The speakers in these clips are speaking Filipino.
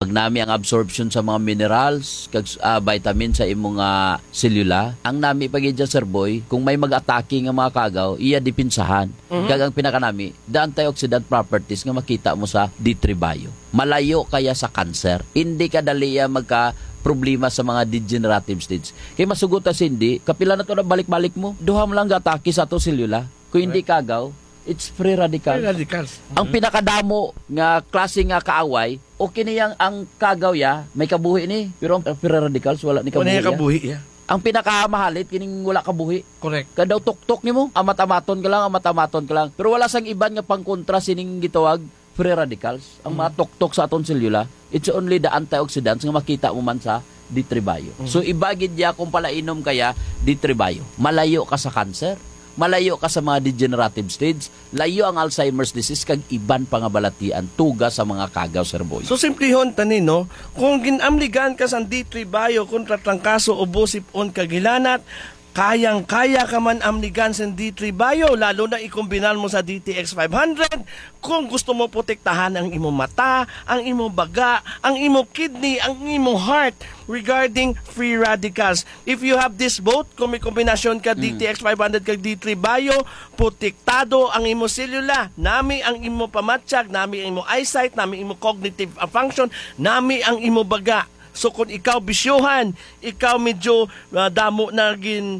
Pag nami ang absorption sa mga minerals, kag vitamin sa imong selula, ang nami pagidya Sir Boy, kung may mag-atake nga mga kagaw, iya dipinsahan. Kag ang pinaka nami, the antioxidant properties nga makita mo sa D3 Bio. Malayo kaya sa cancer. Hindi ka daliya problema sa mga degenerative stage. Kaya masugot hindi, kapila na to na balik-balik mo, duha mo lang gatake sa to selula. Kung hindi kagaw, it's free radicals. Free radicals. Ang pinakadamo nga klase nga kaaway, okay niyang ang kagaw may kabuhi ni. Pero ang free radicals, wala ni kabuhi. Wala kabuhi, Ang pinakamahalit, kining wala kabuhi. Correct. Kadaw tuktok ni mo, amat-amaton ka lang. Pero wala sang iban nga pangkontra sining gitawag, free radicals. Ang mga tuktok sa aton selula, it's only the antioxidants nga makita mo man sa D3 Bio. So ibagid niya kung palainom kaya D3 Bio. Malayo ka sa cancer, malayo ka sa mga degenerative stage, layo ang Alzheimer's disease, kag iban pa nga balatian, tuga sa mga kagaw, Sir Boy. So simplihon tani, no? Kung ginamligan ka sa D3 Bio kontra trangkaso o busip-on kagilanat, kayang-kaya ka man amligan sa D3 Bio, lalo na ikombinan mo sa DTX 500 kung gusto mo protektahan ang imong mata, ang imong baga, ang imong kidney, ang imong heart regarding free radicals. If you have this both, kung may kombinasyon ka DTX 500 kag D3 Bio, protektado ang imong selula, nami ang imong pamatsyag, nami ang imong eyesight, nami ang imong cognitive function, nami ang imong baga. So kung ikaw bisyuhan, ikaw medyo damo na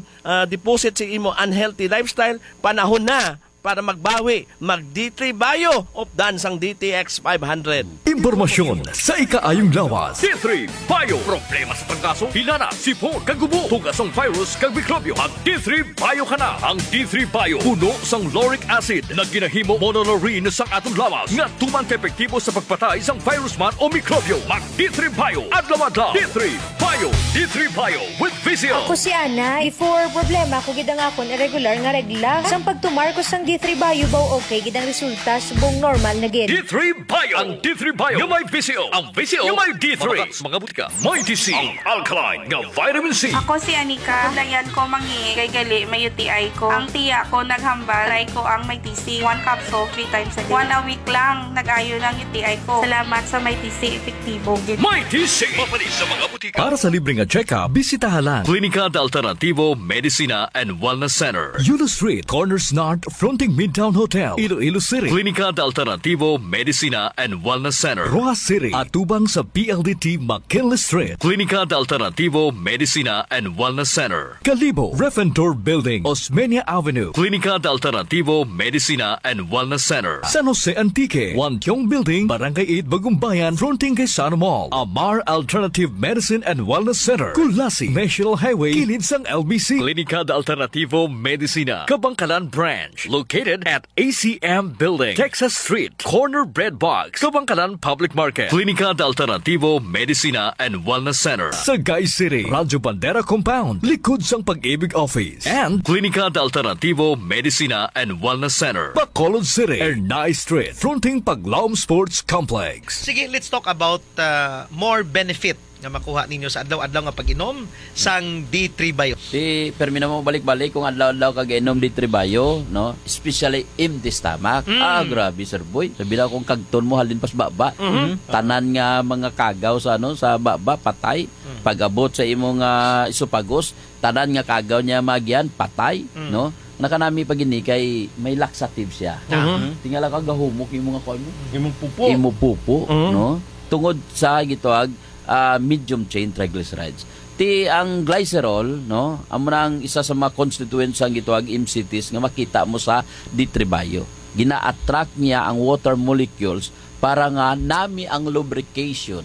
deposit sa imo unhealthy lifestyle, panahon na para magbawi, mag D3 Bio of dansang DTX 500. Impormasyon sa ikaayong lawas. D3 Bio. Problema sa pangkaso, hilana, sipon, kagubo, tugasong virus, kag mikrobyo. Mag D3 Bio ka na. Ang D3 Bio, puno sang lauric acid na ginahimo monolaurin sa atong lawas nga tumang epektibo sa pagpatay sang virus man o mikrobyo. Mag D3 Bio. Adlaw-adlaw. D3 Bio. D3 Bio with Vizio. Ako si Ana. Before problema, kung gidang akon irregular nga regla, sang pagtumar ko sang D3 Bio ba okay, gidang resulta subong normal na gid. D3 Bio. Ang D3 Bio yung may Vizio. Ang Vizio yung may D3. Mga butika. May TC. Ang alkaline nga vitamin C. Ako si Anika. Dayan ko mangi kay gali may UTI ko. Ang tiya ko naghambal. Try ko ang may TC. 1 capsule 3 times a day. 1 a week lang. Nag-ayo ng UTI ko. Salamat sa may TC. Epektibo. May TC. Mapalis sa mga butika. Para sa libreng check-up, bisitahan lang Klinika de Alternativo Medicina and Wellness Center. Yulo Street, Corners North, fronting Midtown Hotel, Iloilo City. Klinika de Alternativo Medicina and Wellness Center. Rojas City, atubang sa PLDT McKinley Street. Klinika de Alternativo Medicina and Wellness Center. Kalibo, Refentor Building, Osmeña Avenue. Klinika de Alternativo Medicina and Wellness Center. San Jose Antique, Wantiong Building, Barangay 8, Bagumbayan, fronting kay Sana Mall. Amar Alternative Medicine and Wellness Center. Kulasi, National Highway, kilid sang LBC. Klinika de Alternativo Medicina, Kabangkalan Branch. Located at ACM Building, Texas Street, Corner Bread Box, Kabangkalan Public Market. Klinika de Alternativo Medicina and Wellness Center. Sagay City, Radyo Bandera Compound, likod sang Pag-ibig Office. And Klinika de Alternativo Medicina and Wellness Center. Bacolod City, Ernai Street, fronting Paglaom Sports Complex. Sige, let's talk about more benefit nga makuha ninyo sa adlaw-adlaw nga pag-inom sang D3 Bio. Permi na mo balik-balik kung adlaw-adlaw kag-inom D3 Bio, no? Especially empty stomach. Grabe, Sir Boy. Sabi na kung kagton mo halin pas baba. Tanan nga mga kagaw sa sa baba patay. Pag-abot sa imong isopagos, tanan nga kagaw niya magyan patay, no? Nakanami pag ini kay may laxative siya. Tingala ka gahumok imong kuan mo. Imong pupo, no? Tungod sa gituag medium chain triglycerides. Ang glycerol, no, amo nang isa sa mga constituents ang gituag MCTs nga makita mo sa D3 Bio. Gina-attract niya ang water molecules para nga nami ang lubrication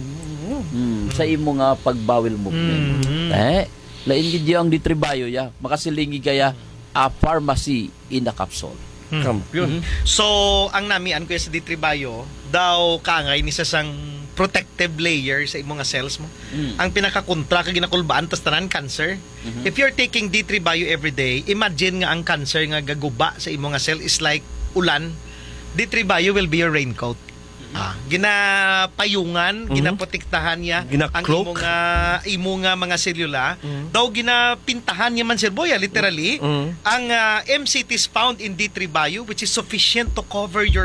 sa imo nga pagbawil movement. Lain gid ang D3 Bio ya, makasilingi kaya a pharmacy in a capsule. Kampiyon. So, ang namian ko sa D3 Bio, daw kangay ni sa sang protective layer sa imong cells mo. Ang pinakakontra kag ginakulbaan tas tanan cancer. If you're taking D3 Bio every day, imagine nga ang cancer nga gaguba sa imong cell is like ulan. D3 Bio will be your raincoat. Ginapayungan, ginaprotektahan niya ang imong mga selula. Daw ginapintahan niya man, Sir Boy, literally. Ang MCTs found in D3 Bio, which is sufficient to cover your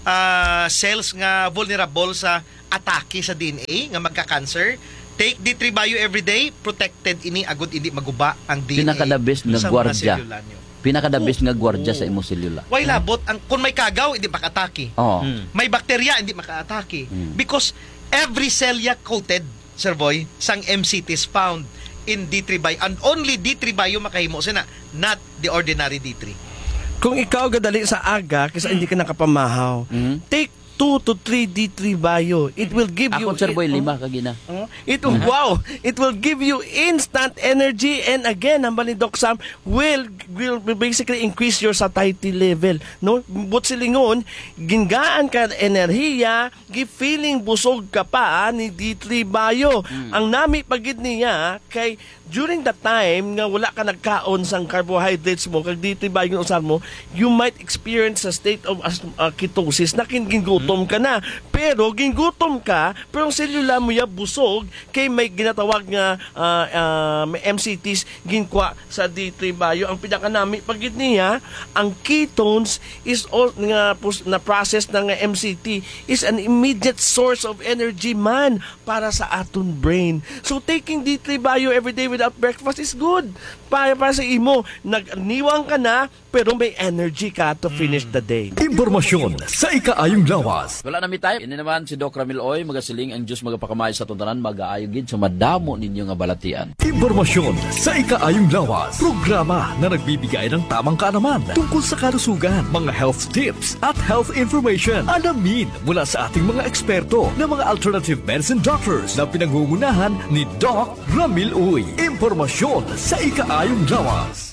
cells nga vulnerable sa atake sa DNA nga magka-cancer. Take D3 Bio every day, protected ini agud hindi maguba ang DNA. Pinaka-the best nga sa mga gwardya. selula nyo. Pinaka-the best nga gwardya sa imong selula. Why labot ang kung may kagaw hindi maka-atake. Oo. May bakterya hindi maka-atake. Because every cell ya coated, Sir Boy, sang MCT is found in D3 Bio and only D3 Bio makahimo sina, not the ordinary D3. Kung ikaw gadali sa aga kasi hindi ka nakapamahaw, take 2 to 3 D3 Bio. It will give you... Ako, Sir Boy, 5 kagina. Wow! It will give you instant energy and again, ang ni Doc Sam will basically increase your satiety level. No? But silingon, gingaan ka enerhiya, feeling busog ka pa ni D3 Bio. Ang nami pagid niya kay during the time nga wala ka nagkaon sang carbohydrates mo, kag D3 Bio yung usar mo, you might experience a state of ketosis na gingutom ka na. Pero gingutom ka, pero ang selula mo ya busog kay may ginatawag nga may MCTs ginkwa sa D3 Bio. Ang pinakanami pagid niya, ang ketones is all nga na process ng MCT is an immediate source of energy man para sa aton brain. So taking D3 Bio every day without breakfast is good. Para sa imo, nagniwang ka na pero may energy ka to finish the day. Impormasyon sa ikaayong lawas. Wala na mi tayo. Ini naman si Doc Ramil Oy, magasiling ang Diyos magapakamay sa tuntanan, mag-aayog gid sa madamo ninyo nga balatian. Impormasyon sa ikaayong lawas. Programa na nagbibigay ng tamang kaalaman tungkol sa kalusugan, mga health tips at health information. Alamin mula sa ating mga eksperto na mga alternative medicine doctors na pinangungunahan ni Doc Ramil Oy. Impormasyon sa ikaayong lawas.